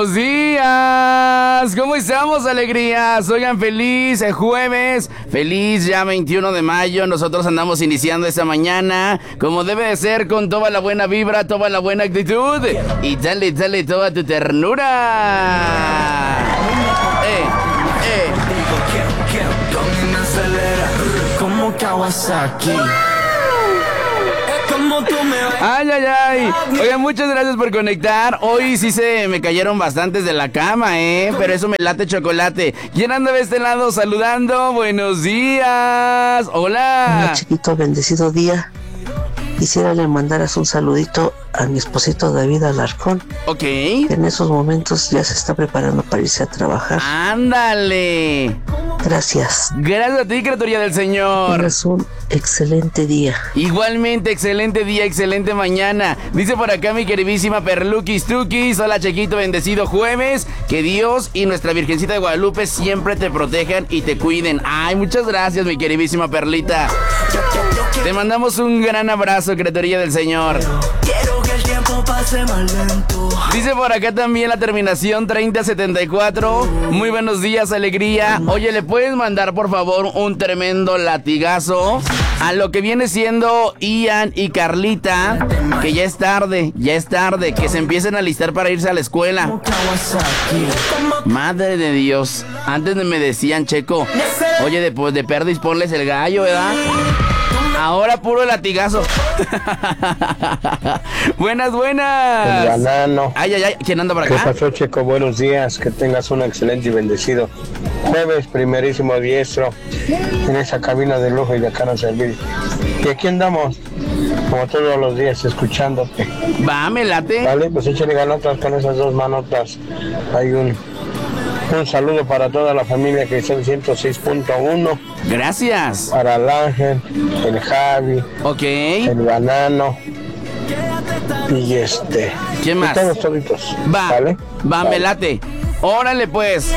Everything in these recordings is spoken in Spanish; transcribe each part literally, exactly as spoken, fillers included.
Buenos días, ¿cómo estamos, alegrías? Oigan, feliz jueves, feliz ya veintiuno de mayo. Nosotros andamos iniciando esta mañana como debe de ser, con toda la buena vibra, toda la buena actitud y dale, dale toda tu ternura. Eh, eh. Como Kawasaki. Ay, ay, ay. Oigan, muchas gracias por conectar. Hoy sí se me cayeron bastantes de la cama, ¿eh? Pero eso me late chocolate. ¿Quién anda de este lado saludando? Buenos días. Hola. Hola, chiquito, bendecido día. Quisiera le mandaras un saludito a mi esposito David Alarcón. Ok. Que en esos momentos ya se está preparando para irse a trabajar. Ándale. Gracias. Gracias a ti, criatura del Señor. Tienes un excelente día. Igualmente, excelente día, excelente mañana. Dice por acá mi queridísima Perluquis Tuquis. Hola, Chequito, bendecido jueves. Que Dios y nuestra Virgencita de Guadalupe siempre te protejan y te cuiden. Ay, muchas gracias, mi queridísima Perlita. Te mandamos un gran abrazo, criatura del Señor. Quiero que el tiempo pase más lento. Dice por acá también la terminación treinta setenta y cuatro. Muy buenos días, alegría. Oye, ¿le puedes mandar por favor un tremendo latigazo a lo que viene siendo Ian y Carlita? Que ya es tarde, ya es tarde, que se empiecen a alistar para irse a la escuela. Madre de Dios. Antes me decían, Checo, oye, después de perdis ponles el gallo, ¿verdad? Ahora puro latigazo. Buenas, buenas. El banano. Ay, ay, ay. ¿Quién anda por acá? ¿Qué pasó, Checo? Buenos días. Que tengas un excelente y bendecido jueves, primerísimo diestro, en esa cabina de lujo y de cara a servir. Y aquí andamos, como todos los días, escuchándote. Va, me late. Vale, pues échale ganotas con esas dos manotas. Hay un... Un saludo para toda la familia que está en ciento seis punto uno. Gracias. Para el Ángel, el Javi, ok, el Banano y este. ¿Quién más? Y todos toditos. Va, ¿vale? va, me late. Órale, pues.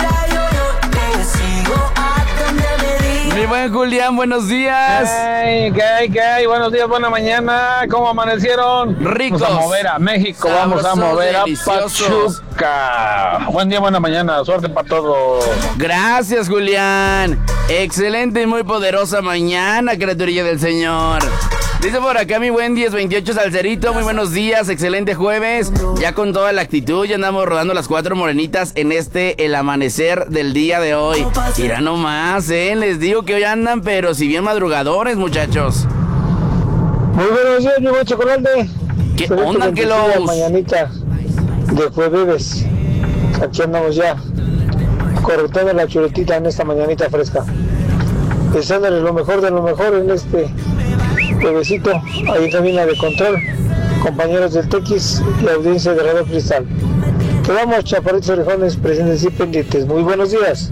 Mi buen Julián, buenos días. Hey, ¿qué hay, qué hay? Buenos días, buena mañana. ¿Cómo amanecieron? Ricos. Vamos a mover a México, Sabrosos, vamos a mover deliciosos. a Pachuca. Buen día, buena mañana. Suerte para todos. Gracias, Julián. Excelente y muy poderosa mañana, criaturilla del Señor. Dice por acá mi buen diez veintiocho Salcerito, muy buenos días, excelente jueves, ya con toda la actitud, ya andamos rodando las cuatro morenitas en este, el amanecer del día de hoy. Mira nomás, eh, les digo que hoy andan, pero si bien madrugadores, muchachos. Muy buenos días, mi buen chocolate. ¿Qué onda, que los...? Mañanita de jueves, aquí andamos ya, correteando la chuletita en esta mañanita fresca. Deseándoles lo mejor de lo mejor en este... juevesito, ahí también la de control, compañeros del Tequis y audiencia de Radio Cristal. Quedamos, chaparritos orejones, presentes y pendientes. Muy buenos días.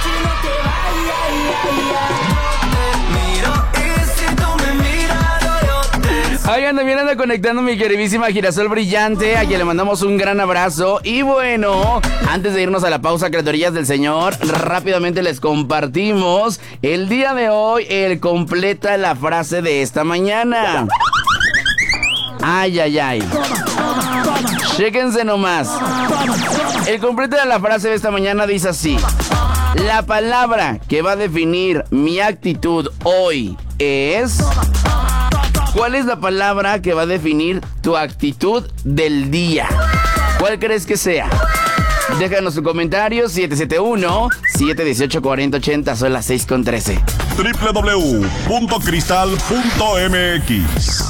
Oigan, también anda conectando mi queridísima Girasol Brillante, a quien le mandamos un gran abrazo. Y bueno, antes de irnos a la pausa, criaturillas del Señor, rápidamente les compartimos el día de hoy, el completa la frase de esta mañana. Ay, ay, ay. Chéquense nomás. El completa de la frase de esta mañana dice así: la palabra que va a definir mi actitud hoy es... ¿Cuál es la palabra que va a definir tu actitud del día? ¿Cuál crees que sea? Déjanos tu comentario, siete siete uno, siete uno ocho, cuatro cero ocho cero, son las seis con trece. doble u doble u doble u punto cristal punto m x.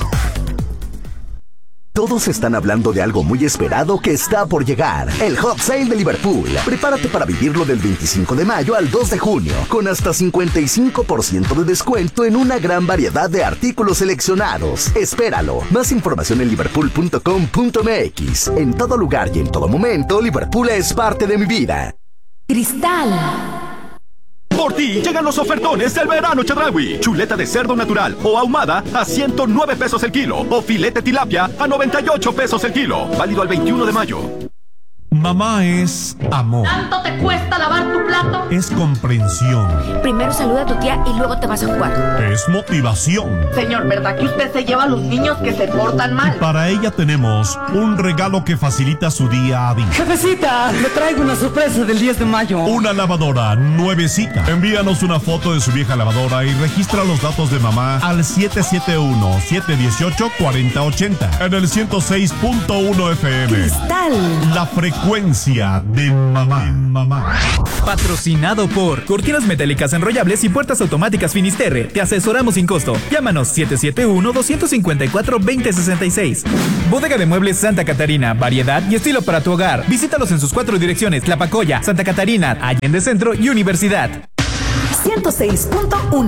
Todos están hablando de algo muy esperado que está por llegar. El Hot Sale de Liverpool. Prepárate para vivirlo del veinticinco de mayo al dos de junio, con hasta cincuenta y cinco por ciento de descuento en una gran variedad de artículos seleccionados. Espéralo. Más información en liverpool punto com punto m x. En todo lugar y en todo momento, Liverpool es parte de mi vida. Cristal. Por ti llegan los ofertones del verano Chedraui. Chuleta de cerdo natural o ahumada a ciento nueve pesos el kilo. O filete tilapia a noventa y ocho pesos el kilo. Válido al veintiuno de mayo. Mamá es amor. ¿Tanto te cuesta lavar tu plato? Es comprensión. Primero saluda a tu tía y luego te vas a jugar. Es motivación. Señor, ¿verdad que usted se lleva a los niños que se portan mal? Para ella tenemos un regalo que facilita su día a día. Jefecita, le traigo una sorpresa del diez de mayo. Una lavadora nuevecita. Envíanos una foto de su vieja lavadora y registra los datos de mamá al siete siete uno, siete uno ocho, cuatro cero ocho cero en el ciento seis punto uno F M. Cristal. La frecuencia de mamá. mamá. Patrocinado por Cortinas Metálicas Enrollables y Puertas Automáticas Finisterre. Te asesoramos sin costo. Llámanos siete siete uno, dos cinco cuatro, dos cero seis seis. Bodega de Muebles Santa Catarina. Variedad y estilo para tu hogar. Visítalos en sus cuatro direcciones: Tlapacoya, Santa Catarina, Allende Centro y Universidad. ciento seis punto uno